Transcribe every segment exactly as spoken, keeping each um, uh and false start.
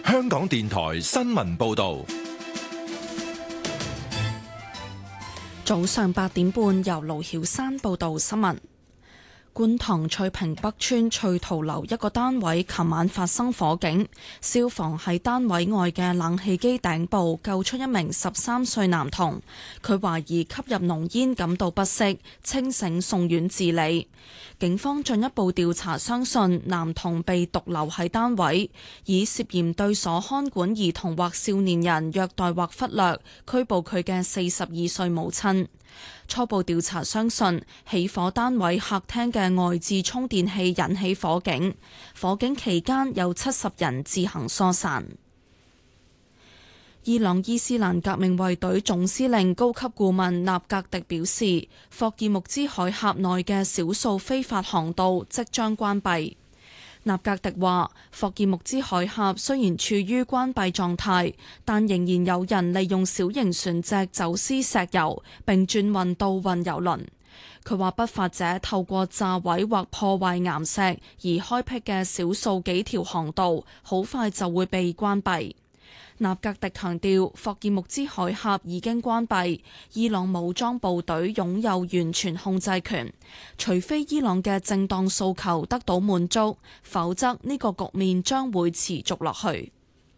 香港電台新聞報道。 早上八點半，由盧曉山報道新聞。觀塘翠屏北村翠桃樓一個單位琴晚發生火警，消防喺單位外嘅冷氣機頂部救出一名十三歲男童，佢懷疑吸入濃煙感到不適，清醒送院治理。警方進一步調查，相信男童被獨留喺單位，以涉嫌對所看管兒童或少年人虐待或忽略，拘捕佢嘅四十二歲母親。初步調查相信起火單位客廳嘅外置充電器引起火警，火警期間有七十人自行疏散。伊朗伊斯蘭革命衛隊總司令高級顧問納格迪表示，霍爾木茲海峽內嘅少數非法航道即將關閉。納格迪話，霍爾木茲海峽雖然處於關閉狀態，但仍然有人利用小型船隻走私石油並轉運到運油輪。佢話，不法者透過炸毀或破壞岩石而開闢嘅少數幾條航道，好快就會被關閉。納格迪強調，霍爾木茲海峽已經關閉，伊朗武裝部隊擁有完全控制權，除非伊朗嘅正當訴求得到滿足，否則呢個局面將會持續落去。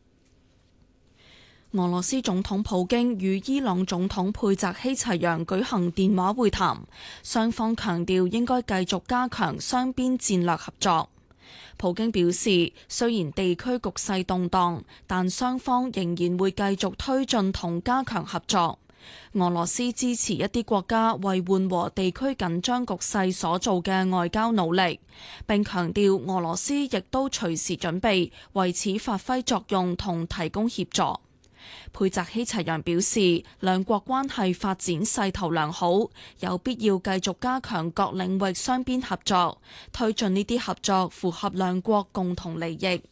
俄羅斯總統普京與伊朗總統佩澤希齊揚舉行電話會談，雙方強調應該繼續加強雙邊戰略合作。普京表示，雖然地區局勢動盪，但雙方仍然會繼續推進同加強合作。俄羅斯支持一啲國家為緩和地區緊張局勢所做嘅外交努力，並強調俄羅斯亦都隨時準備為此發揮作用同提供協助。佩澤希齊揚表示，兩國關係發展勢頭良好，有必要繼續加強各領域雙邊合作，推進呢啲合作符合兩國共同利益。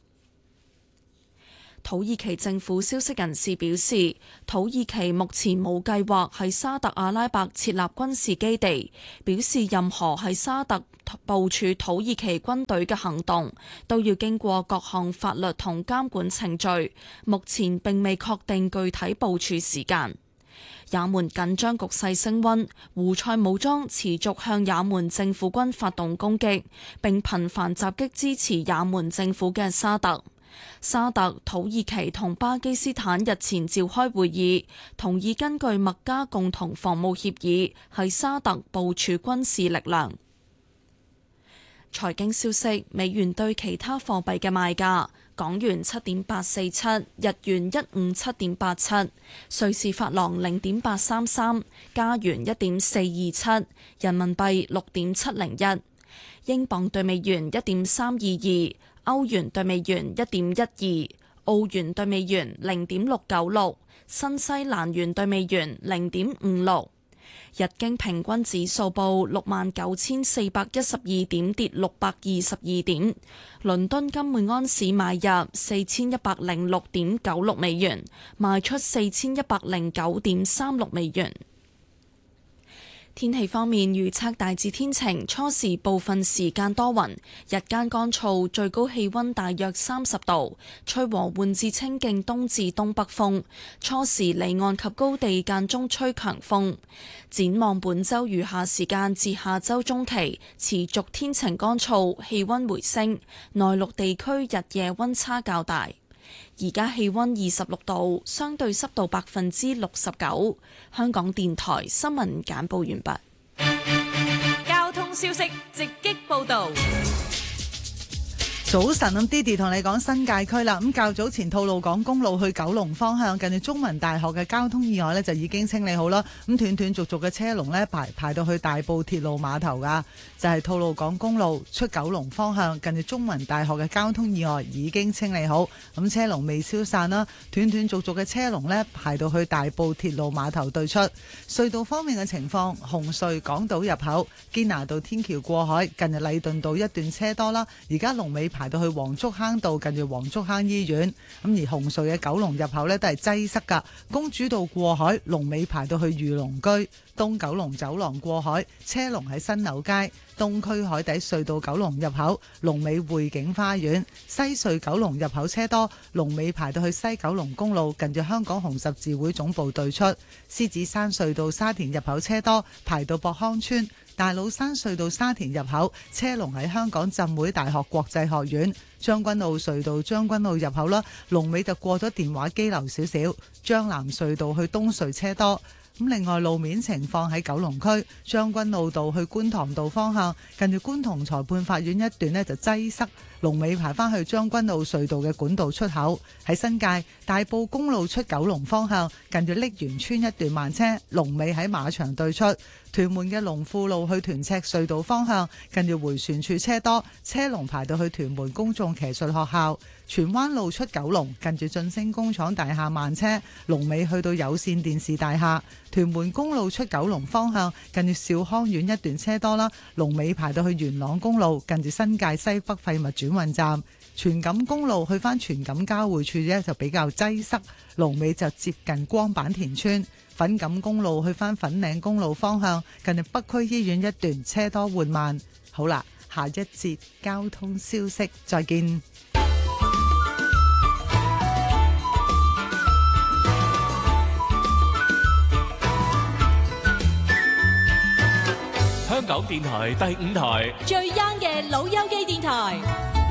土耳其政府消息人士表示，土耳其目前冇計劃喺沙特阿拉伯設立軍事基地，表示任何喺沙特部署土耳其軍隊嘅行動都要經過各項法律同監管程序，目前並未確定具體部署時間。也門緊張局勢升溫，胡塞武裝持續向也門政府軍發動攻擊，並頻繁襲擊支持也門政府嘅沙特。沙特、土耳其同巴基斯坦日前召開會議，同意根據麥加共同防務協議喺沙特部署軍事力量。財經消息，美元對其他貨幣嘅賣價：港元七點八四七，日元一五七點八七，瑞士法郎零點八三三，加元一點四二七，人民幣六點七零一，英鎊對美元一點三二二。歐元對美元一點一二，澳元對美元零點六九六，新西蘭元對美元零點五六。日經平均指數報六萬九千四百一十二點，跌六百二十二點。倫敦金每安士買入四千一百零六點九六美元，賣出四千一百零九點三六美元。天氣方面，預測大致天晴，初時部分時間多雲，日間乾燥，最高氣溫大約三十度，吹和緩至清勁東至東北風，初時離岸及高地間中吹強風。展望本週餘下時間至下週中期，持續天晴乾燥，氣溫回升，內陸地區日夜溫差較大。而家氣溫二十六度，相對濕度百分之六十九。香港電台新聞簡報完畢。 交通消息直擊報道。 早晨，咁 Didi 同你講新界區啦。咁較早前吐露港公路去九龍方向，近住中文大學嘅交通意外呢，就已經清理好啦。咁斷斷續續嘅車龍呢，排排到去大埔鐵路碼頭噶，就係吐露港公路出九龍方向，近住中文大學嘅交通意外已經清理好。咁車龍未消散啦，斷斷續續嘅車龍呢，排到去大埔鐵路碼頭對出。隧道方面嘅情況，紅隧港島入口堅拿道天橋過海，近日禮頓道一段車多啦，而家龍尾排到去黃竹坑道近住黃竹坑醫院。咁而紅隧嘅九龍入口呢都係擠塞㗎，公主道過海龍尾排到去御龍居，東九龍走廊過海車龍喺新柳街，東區海底隧道九龍入口龍尾匯景花園，西隧九龍入口車多，龍尾排到去西九龍公路近住香港紅十字會總部對出，獅子山隧道沙田入口車多，排到博康村，大老山隧道沙田入口車龍喺香港浸會大學國際學院，將軍澳隧道將軍澳入口啦，龍尾就過咗電話機樓少少，將南隧道去東隧車多。咁另外路面情況喺九龍區將軍澳道去觀塘道方向，近住觀塘裁判法院一段呢就擠塞，龍尾排返去將軍澳隧道嘅管道出口。喺新界大埔公路出九龍方向，近住瀝源村一段慢車，龍尾喺馬場對出。屯門嘅龍富路去屯赤隧道方向，近住迴旋處車多，車龍排到去屯門公眾騎術學校。荃灣路出九龍，近住晉升工廠大廈慢車，龍尾去到有線電視大廈。屯門公路出九龍方向，近住兆康苑一段車多啦，龍尾排到去元朗公路，近住新界西北廢物轉運站。荃錦公路去返荃錦交匯處呢就比較擠塞，龍尾就接近光板田村。粉錦公路去返粉嶺公路方向，近住北區醫院一段車多緩慢。好啦，下一節交通消息，再見。 香港電台第五台最 young 嘅老友記電台，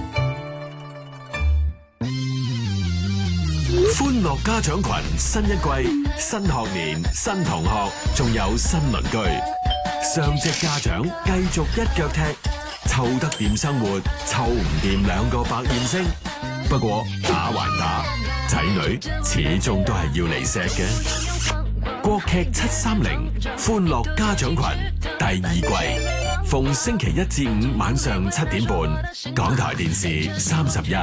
歡樂家長群新一季，新學年新同學，仲有新鄰居，雙職家長繼續一腳踢，湊得掂生活，湊唔掂兩個百厭星。不過打還打，仔女始終都係要嚟錫嘅。國劇七三零歡樂家長群第二季，逢星期一至五晚上七點半，港台電視三十一。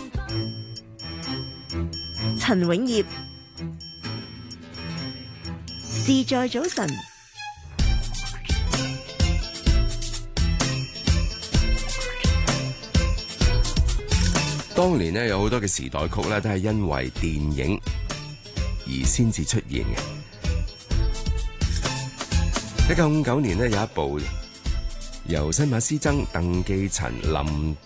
陳永業，事在早晨。 當年呢，有好多嘅時代曲呢，都係因為電影而先至出現嘅。一九五九年呢，有一部由新馬師曾、鄧寄塵、林